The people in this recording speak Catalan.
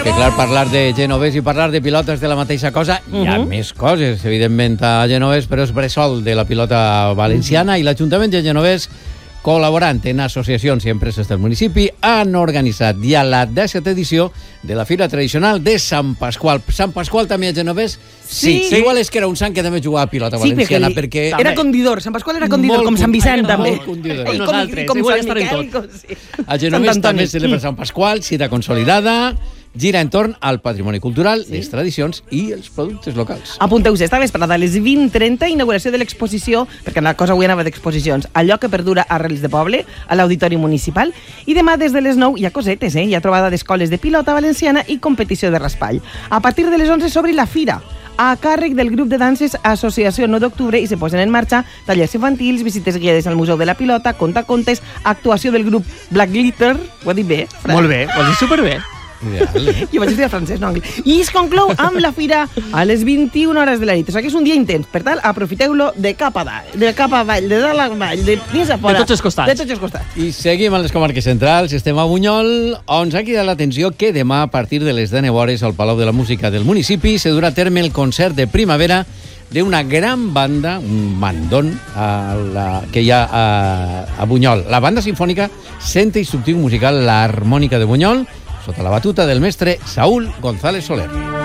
Que clar, parlar de Genovés i parlar de pilotes de la mateixa cosa. Hi ha més coses, evidentment, a Genovés, però és bressol de la pilota valenciana i l'Ajuntament de Genovés, col·laborant en associacions i empreses del municipi, han organitzat ja la 10ª edició de la Fira Tradicional de Sant Pasqual. Sant Pasqual també a Genovés? Sí. Igual és que era un sant que també jugava a pilota valenciana, perquè... Era condidor, Sant Pasqual era condidor, com Sant Vicent, també. Molt condidor. Com Sant Miquel. A Genovés també celebra Sant Pasqual, cita consolidada, gira entorn al patrimoni cultural, les tradicions i els productes locals. Apunteu-se, esta vesprada a les 20:30, inauguració de l'exposició, perquè la cosa avui anava d'exposicions, allò que perdura arrels de poble, a l'Auditori Municipal, i demà des de les 9 hi ha cosetes, hi ha trobada d'escoles de pilota valenciana i competició de raspall. A partir de les 11 s'obre la fira, a càrrec del grup de danses Associació 9 d'Octubre, i se posen en marxa tallers infantils, visites guiades al Museu de la Pilota, contacontes, actuació del grup Black Glitter, ho ha dit bé, Fran? Molt bé, ho has dit superbé. Ideal. Jo vaig estudiar francès, no anglès. I es conclou amb la fira a les 21 hores de la nit. O sigui que és un dia intens. Per tant, aprofiteu-lo de cap a dalt, de cap avall, de dalt a avall, de dins a fora. De tots els costats. De tots els costats. I seguim a les comarques centrals. Estem a Bunyol, on s'ha cridat l'atenció que demà, a partir de les 10 hores, al Palau de la Música del municipi, se durà a terme el concert de primavera d'una gran banda, un bandón, que hi ha a Bunyol. La banda sinfònica Centre Instructiu Musical La Harmònica de Bunyol, sota la batuta del mestre Saúl González Soler.